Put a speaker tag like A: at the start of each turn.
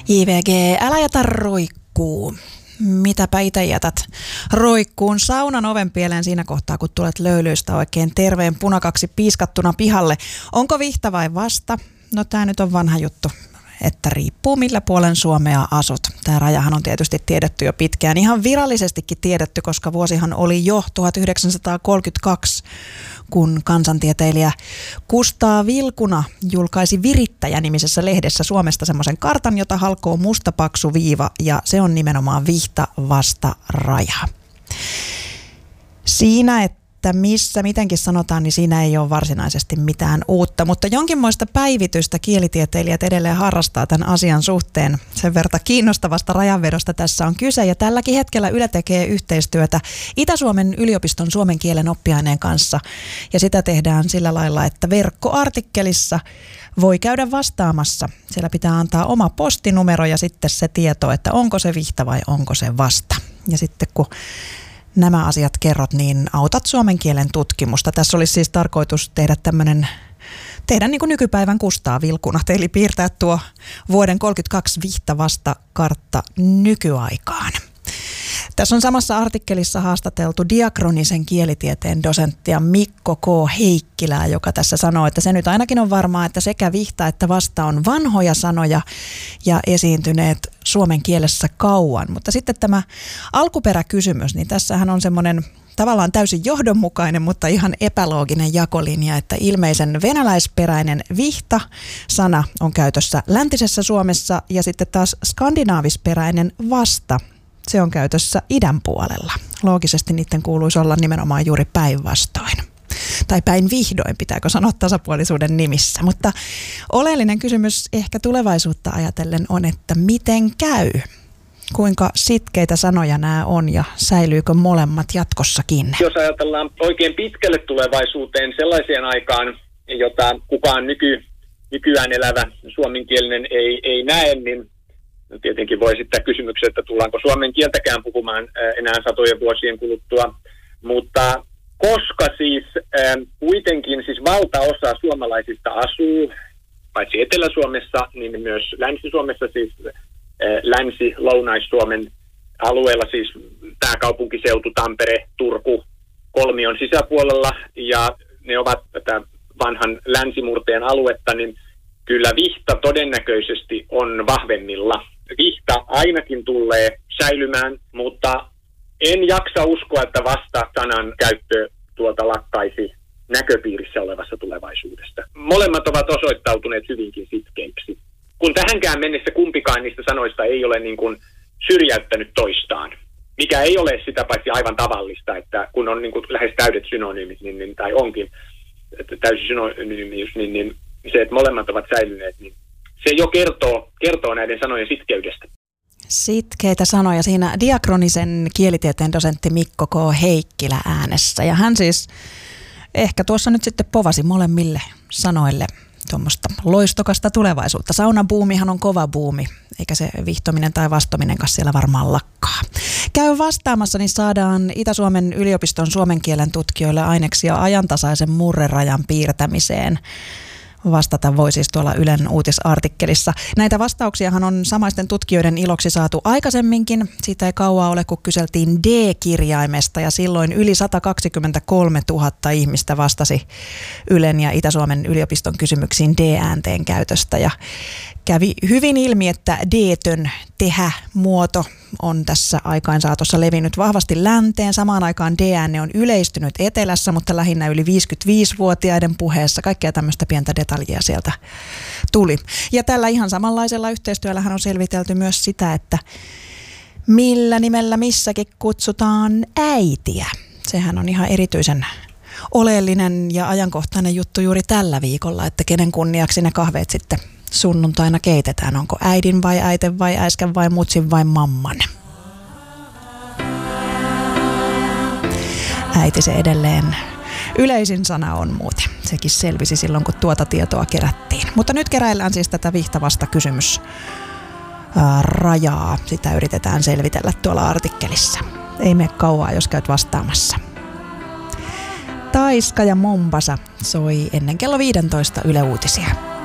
A: JVG, älä jätä roikkuu. Mitäpä itse jätät roikkuun saunan oven pieleen siinä kohtaa, kun tulet löylyistä oikein terveen punakaksi piiskattuna pihalle. Onko vihta vai vasta? No tää nyt on vanha juttu, että riippuu millä puolen Suomea asut. Tämä rajahan on tietysti tiedetty jo pitkään, ihan virallisestikin tiedetty, koska vuosihan oli jo 1932, kun kansantieteilijä Kustaa Vilkuna julkaisi Virittäjä-nimisessä lehdessä Suomesta semmoisen kartan, jota halkoo musta paksu viiva, ja se on nimenomaan vihta vasta raja. Siinä, että missä mitenkin sanotaan, niin siinä ei ole varsinaisesti mitään uutta, mutta jonkinmoista päivitystä kielitieteilijät edelleen harrastaa tämän asian suhteen. Sen verta kiinnostavasta rajanvedosta tässä on kyse, ja tälläkin hetkellä Yle tekee yhteistyötä Itä-Suomen yliopiston suomen kielen oppiaineen kanssa, ja sitä tehdään sillä lailla, että verkkoartikkelissa voi käydä vastaamassa. Siellä pitää antaa oma postinumero ja sitten se tieto, että onko se vihta vai onko se vasta. Ja sitten kun nämä asiat kerrot, niin autat suomen kielen tutkimusta. Tässä olisi siis tarkoitus tehdä niin kuin nykypäivän Kustaa Vilkuna, eli piirtää tuo vuoden 1932 vihta vasta kartta nykyaikaan. Tässä on samassa artikkelissa haastateltu diakronisen kielitieteen dosenttia Mikko K. Heikkilää, joka tässä sanoo, että se nyt ainakin on varmaa, että sekä vihta että vasta on vanhoja sanoja ja esiintyneet suomen kielessä kauan. Mutta sitten tämä alkuperäkysymys, niin tässähän on semmoinen tavallaan täysin johdonmukainen, mutta ihan epälooginen jakolinja, että ilmeisen venäläisperäinen vihta-sana on käytössä läntisessä Suomessa ja sitten taas skandinaavisperäinen vasta. Se on käytössä idän puolella. Loogisesti niiden kuuluisi olla nimenomaan juuri päinvastoin. Tai päin vihdoin, pitääkö sanoa tasapuolisuuden nimissä. Mutta oleellinen kysymys ehkä tulevaisuutta ajatellen on, että miten käy? Kuinka sitkeitä sanoja nämä on ja säilyykö molemmat jatkossakin?
B: Jos ajatellaan oikein pitkälle tulevaisuuteen sellaiseen aikaan, jota kukaan nykyään elävä suomenkielinen ei näe, niin tietenkin voi esittää kysymyksen, että tullaanko suomen kieltäkään puhumaan enää satojen vuosien kuluttua, mutta koska siis kuitenkin siis valtaosa suomalaisista asuu, paitsi Etelä-Suomessa, niin myös Länsi-Suomessa, siis Länsi-Lounais-Suomen alueella, siis pääkaupunkiseutu, Tampere, Turku, kolmion sisäpuolella, ja ne ovat tätä vanhan länsimurteen aluetta, niin kyllä vihta todennäköisesti on vahvemmilla. Vihta ainakin tulee säilymään, mutta en jaksa uskoa, että vasta-sanan käyttö lakkaisi näköpiirissä olevassa tulevaisuudesta. Molemmat ovat osoittautuneet hyvinkin sitkeiksi. Kun tähänkään mennessä kumpikaan niistä sanoista ei ole niin kuin syrjäyttänyt toistaan, mikä ei ole sitä paitsi aivan tavallista, että kun on niin kuin lähes täydet synonyymit, tai onkin täysi synonyymius, niin se, että molemmat ovat säilyneet, niin se jo kertoo näiden sanojen sitkeydestä.
A: Sitkeitä sanoja siinä diakronisen kielitieteen dosentti Mikko K. Heikkilä äänessä. Ja hän siis ehkä tuossa nyt sitten povasi molemmille sanoille tuommoista loistokasta tulevaisuutta. Saunabuumihan on kova buumi, eikä se vihtominen tai vastominenkaan siellä varmaan lakkaa. Käy vastaamassa, niin saadaan Itä-Suomen yliopiston suomen kielen tutkijoille aineksia ajantasaisen murrerajan piirtämiseen. Vastata voi siis tuolla Ylen uutisartikkelissa. Näitä vastauksiahan on samaisten tutkijoiden iloksi saatu aikaisemminkin. Siitä ei kauaa ole, kun kyseltiin D-kirjaimesta ja silloin yli 123 000 ihmistä vastasi Ylen ja Itä-Suomen yliopiston kysymyksiin D-äänteen käytöstä. Ja kävi hyvin ilmi, että D-tön tehä-muoto on tässä aikainsaatossa levinnyt vahvasti länteen. Samaan aikaan D-äänne on yleistynyt etelässä, mutta lähinnä yli 55-vuotiaiden puheessa. Kaikkea tämmöistä pientä detaljia sieltä tuli. Ja tällä ihan samanlaisella yhteistyöllähän on selvitelty myös sitä, että millä nimellä missäkin kutsutaan äitiä. Sehän on ihan erityisen oleellinen ja ajankohtainen juttu juuri tällä viikolla, että kenen kunniaksi ne kahveet sitten sunnuntaina keitetään. Onko äidin vai äiten vai äiskän vai mutsin vai mamman? Äiti se edelleen yleisin sana on muuten. Sekin selvisi silloin, kun tuota tietoa kerättiin. Mutta nyt keräillään siis tätä vihtavasta kysymysrajaa. Sitä yritetään selvitellä tuolla artikkelissa. Ei mene kauaa, jos käyt vastaamassa. Taiska ja Mombasa soi ennen kello 15 Yle Uutisia.